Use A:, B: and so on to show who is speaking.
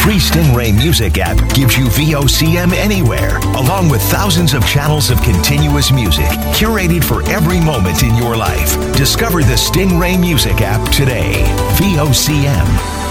A: free Stingray Music app gives you VOCM anywhere, along with thousands of channels of continuous music, curated for every moment in your life. Discover the Stingray Music app today. VOCM.